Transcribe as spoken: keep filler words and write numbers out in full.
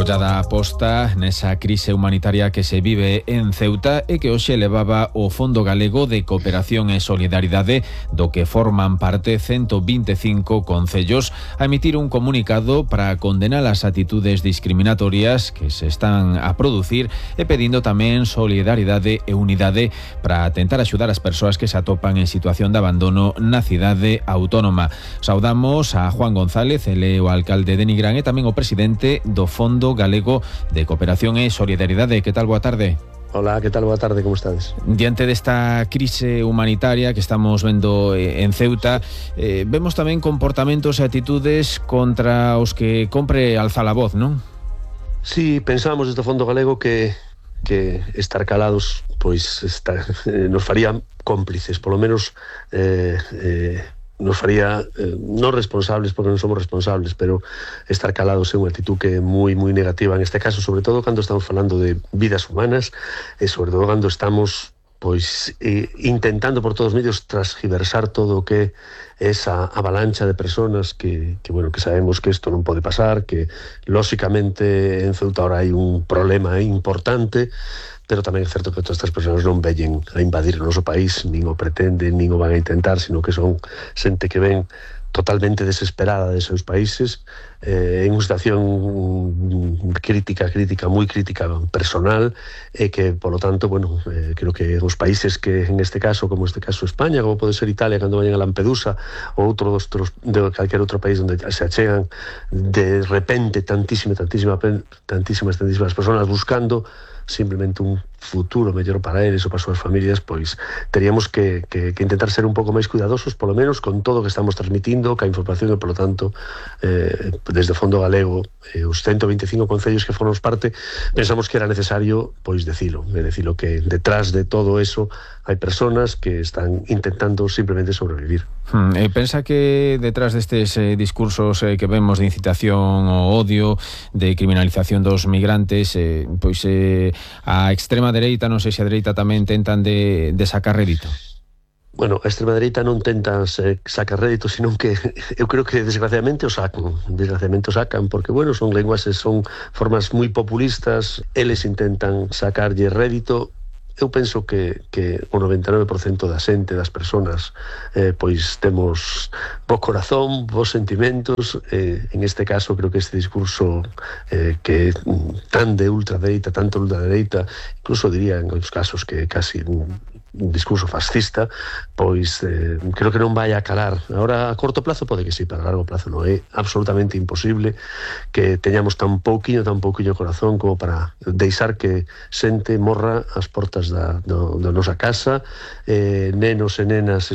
ollada posta nesa crise humanitaria que se vive en Ceuta e que hoxe levaba o Fondo Galego de Cooperación e Solidaridade, do que forman parte ciento vinte e cinco concellos, a emitir un comunicado para condenar as actitudes discriminatorias que se están a producir e pedindo tamén solidaridade e unidade para tentar axudar as persoas que se atopan en situación de abandono na cidade autónoma. Saudamos a Juan González, ele é o alcalde de Nigrán e tamén o presidente do Fondo Galego de Cooperación e Solidaridade. Que tal? Boa tarde. Hola, ¿qué tal? Boa tarde, como estades? Diante desta crise humanitaria que estamos vendo en Ceuta, eh, vemos tamén comportamentos e actitudes contra os que compre alza a voz, non? Sí, pensábamos desde o Fondo Galego que que estar calados pois está, eh, nos faría cómplices, polo menos eh, eh, nos faría eh, non responsables, porque non somos responsables, pero estar calados é unha actitud que é moi moi negativa en este caso, sobre todo cando estamos falando de vidas humanas e sobre todo cando estamos pois eh, intentando por todos os medios transgiversar todo o que é esa avalancha de personas que, que bueno, que sabemos que isto non pode pasar, que lóxicamente en Ceuta ahora hai un problema importante, pero tamén é certo que todas estas persoas non veñen a invadir o noso país, nin o pretenden, nin o van a intentar, sino que son xente que ven totalmente desesperada de seus países, eh, en unha situación crítica, crítica, moi crítica personal, e que, polo tanto, bueno, eh, creo que os países que, en este caso, como este caso España, como pode ser Italia, cando vayan a Lampedusa, ou outro dos, de calquer outro país onde se achegan de repente tantísima, tantísima, tantísimas, tantísimas personas buscando simplemente un futuro mellor para eles ou para as súas familias, pois teríamos que, que, que intentar ser un pouco máis cuidadosos, polo menos con todo o que estamos transmitindo, que a información, e polo tanto eh, desde o Fondo Galego, eh, os ciento vinte e cinco concellos que formamos parte, pensamos que era necesario pois decilo, é decilo que detrás de todo eso hai personas que están intentando simplemente sobrevivir. Hmm, eh, pensa que detrás destes eh, discursos eh, que vemos de incitación ao odio, de criminalización dos migrantes, eh, pois eh, a extrema dereita, non sei se a dereita tamén tentan de, de sacar rédito. Bueno, a extrema dereita non tenta sacar rédito, sino que eu creo que desgraciadamente o sacan, desgraciadamente o sacan, porque, bueno, son lenguaxes, son formas moi populistas, eles intentan sacarlle rédito. Eu penso que, que o noventa e nove por cento da xente, das persoas, eh, pois temos bo corazón, bons sentimentos, eh, en este caso creo que este discurso eh, que é tan de ultradereita, tanto ultradereita, incluso diría en outros casos que casi un, un discurso fascista, pois eh, creo que non vai a calar. Ahora, a corto plazo pode que sí, pero a largo plazo non. É absolutamente imposible que teñamos tan pouquiño, tan pouquiño corazón como para deixar que xente morra ás portas da, do, da nosa casa, eh, nenos e nenas